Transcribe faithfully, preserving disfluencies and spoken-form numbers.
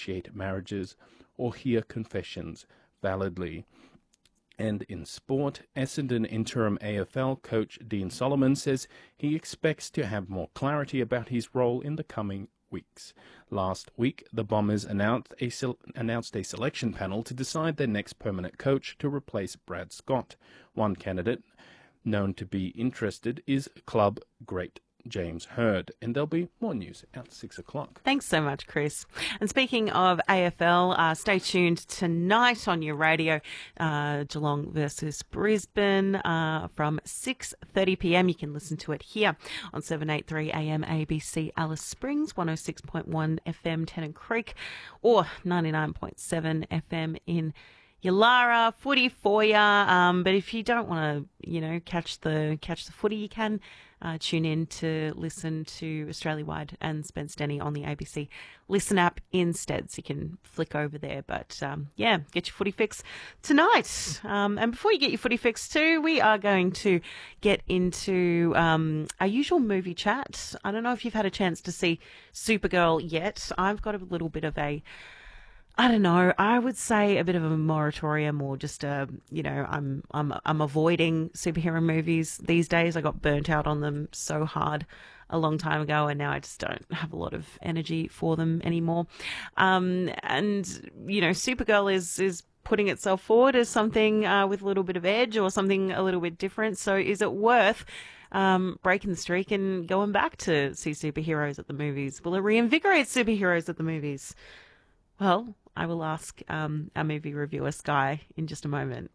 initiate marriages or hear confessions validly. And in sport, Essendon interim A F L coach Dean Solomon says he expects to have more clarity about his role in the coming weeks. Last week, the Bombers announced a, se- announced a selection panel to decide their next permanent coach to replace Brad Scott. One candidate known to be interested is club great James Hird, and there'll be more news at six o'clock. Thanks so much, Chris. And speaking of A F L, uh, stay tuned tonight on your radio, uh, Geelong versus Brisbane uh, from six thirty p m. You can listen to it here on seven eighty-three A M A B C Alice Springs, one oh six point one F M Tennant Creek, or ninety-nine point seven F M in Yalara. Footy for ya. Um, but if you don't want to, you know, catch the catch the footy, you can uh, tune in to listen to Australia-wide and Spence Denny on the A B C Listen app instead. So you can flick over there. But um, yeah, get your footy fix tonight. Um, and before you get your footy fix too, we are going to get into um, our usual movie chat. I don't know if you've had a chance to see Supergirl yet. I've got a little bit of a I don't know. I would say a bit of a moratorium, or just a, you know, I'm I'm I'm avoiding superhero movies these days. I got burnt out on them so hard a long time ago, and now I just don't have a lot of energy for them anymore. Um, and you know, Supergirl is is putting itself forward as something uh, with a little bit of edge, or something a little bit different. So, is it worth um, breaking the streak and going back to see superheroes at the movies? Will it reinvigorate superheroes at the movies? Well, I will ask um, our movie reviewer, Sky, in just a moment.